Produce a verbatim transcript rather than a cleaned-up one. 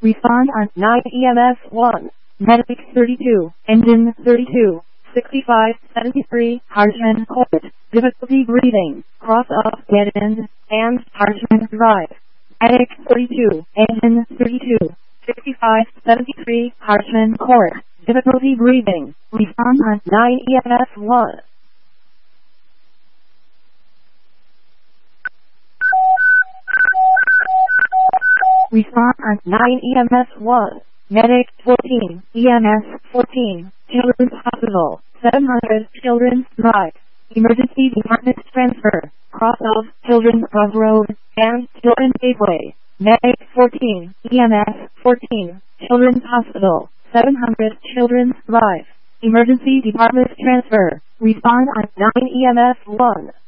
Respond on nine E M S one. Medic thirty-two. Engine thirty-two. sixty-five seventy-three. Harshman Court. Difficulty breathing. Cross off dead end. And Harshman Drive. Medic thirty-two. Engine thirty-two. sixty-five seventy-three. Harshman Court. Difficulty breathing. Respond on nine E M S one. Respond on nine E M S one. Medic fourteen. E M S fourteen. Children's Hospital. seven hundred. Children's Drive. Emergency Department Transfer. Cross of Children's Crossroad and Children's Gateway. Medic fourteen. E M S fourteen. Children's Hospital. seven hundred. Children's Drive. Emergency Department Transfer. Respond on nine E M S one.